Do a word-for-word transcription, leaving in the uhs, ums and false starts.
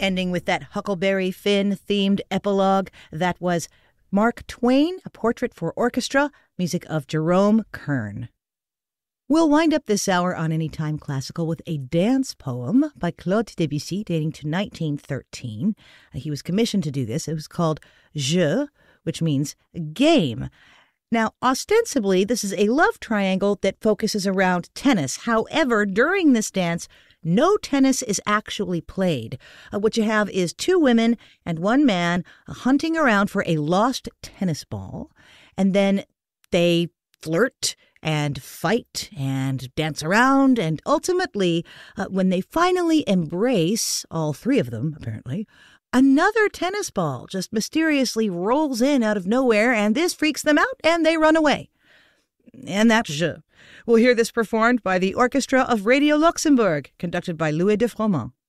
Ending with that Huckleberry Finn-themed epilogue, that was Mark Twain, A Portrait for Orchestra, music of Jerome Kern. We'll wind up this hour on Anytime Classical with a dance poem by Claude Debussy dating to nineteen thirteen. He was commissioned to do this. It was called Jeu, which means game. Now, ostensibly, this is a love triangle that focuses around tennis. However, during this dance, no tennis is actually played. Uh, what you have is two women and one man uh, hunting around for a lost tennis ball, and then they flirt and fight and dance around, and ultimately, uh, when they finally embrace, all three of them, apparently, another tennis ball just mysteriously rolls in out of nowhere, and this freaks them out, and they run away. And that's Jeu. We'll hear this performed by the Orchestra of Radio Luxembourg, conducted by Louis de Froment.